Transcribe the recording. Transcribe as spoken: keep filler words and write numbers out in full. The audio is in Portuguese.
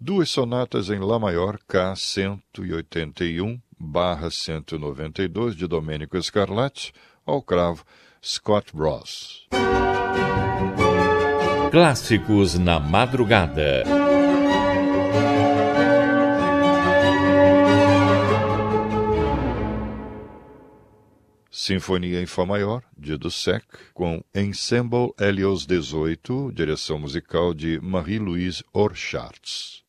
duas sonatas em Lá maior K cento e oitenta e um barra cento e noventa e dois de Domenico Scarlatti, ao cravo Scott Ross. Clássicos na madrugada. Sinfonia em Fá maior, de Dussek, com Ensemble Helios dezoito, direção musical de Marie-Louise Orchards.